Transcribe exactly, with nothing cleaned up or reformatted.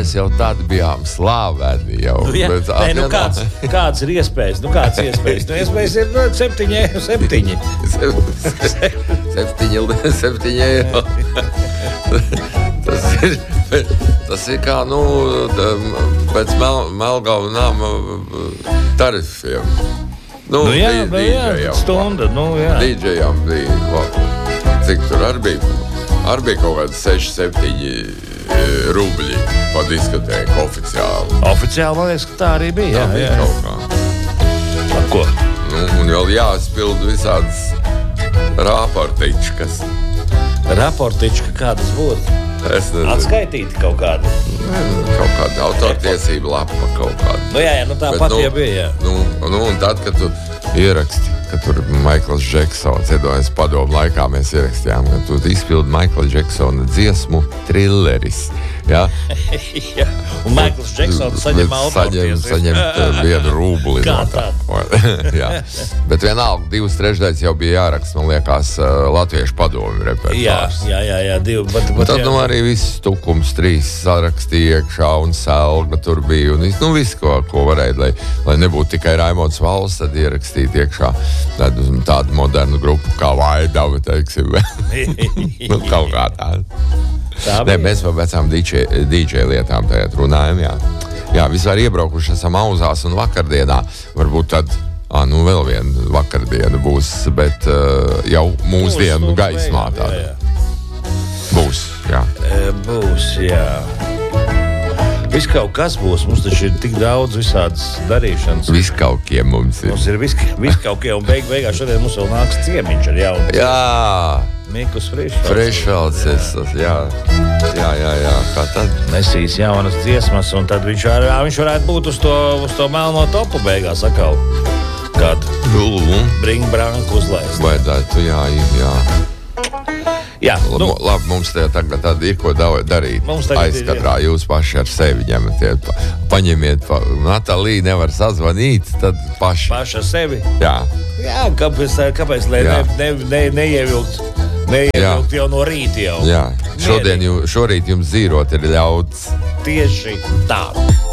mēs jau tad bijām slāveni jau. Nu, jā, bet, nē, nu kāds, kāds ir iespējas? Nu kāds iespējas? Nu iespējas ir nu, septiņi, septiņi. septiņi, septiņi eiro. Tas ir, tas ir kā, nu, pēc Mel, Melgava nama tarifiem. Nu, Nu jā, D- jā, DJam. stunda, nu jā. DJam bija, labi, cik tur arī bija, arī bija kaut kādi seši, septiņi rubļi pa diskotēku oficiāli. Oficiāli, man liekas, ka tā arī bija. Jā, Tā bija jā. kaut kā. Ar ko? Nu, un vēl jāspilda visādas rāpartičkas. Raportička kādas būtu? Es nezinu. Atskaitīti kaut kādu. Kaut kāda autortiesība lapa kaut kāda. Nu jā, jā, nu tā Bet, pat nu, jau bija, jā. Nu, nu, un tad, kad tu ieraksti, ka tur Maikls Džeksons, iedomājies padomu laikā mēs ierakstījām, ka tu izpildi Maikla Džeksona dziesmu Trilleris. Ja? Jā. Un Maikls Džeksons saņem saņem, autortiesības. saņem uh, vienu rūbuli. Kā no tā. Jā. Bet vienalga, divas trešdaļas jau bija jāraksta, man liekas, uh, latviešu padomu Jā, repertuārs. jā, jā, jā, divi. Bet, Un bet, tad jā. nu, arī viss tukums trīs sarakstīja iekšā un selga tur bija. Un viss, nu, viss ko, ko varēja, lai, lai nebūtu tikai Raimonds Valls, tad ierakstīt iekšā tādu, tādu modernu grupu kā Vaidava, teiksim. Nu, kaut kā tāda. Tā Nē, bija. mēs par vecām D J lietām tagad runājam, jā. Jā, vispār iebraukuši esam auzās un vakardienā. Varbūt tad, ā, nu, vēl viena vakardiena būs, bet uh, jau mūsdienu Būs, gaismā jā, tāda. jā. Būs, jā. E, Būs, jā. Viss kaut kas būs. Mums taču ir tik daudz visādas darīšanas. Viss kaut kiem mums ir. Mums ir viss vis kaut kā, un beig, beigās šodien mums vēl nāks ciemiņš ar jaunu. Jā, Mikus Frišfelds. Frešvalds, jā. Jā, jā, jā, kā tad? Nesīs jaunas dziesmas, un tad viņš, var, viņš varētu būt uz to, uz to melno topu beigās atkal. Kādu Lulu, bring branku uzlaist. vajadzētu, jā, jā. Jā, nu, Nu, labi, mums te tagad tad ir ko da- darīt. Mums tagad ir, Aizkadrā jūs paši ar sevi ņematies. Pa, paņemiet, pa, Natālija nevar sazvanīt, tad paši. paša sevi. Jā, Jā, kāpēc, kāpēc lai Jā. ne, ne, ne, neievilkt, neievilkt jau no rīta jau? jā. Šodien, jū, šorīt jums zīrot ir ļauts. Tieši tā.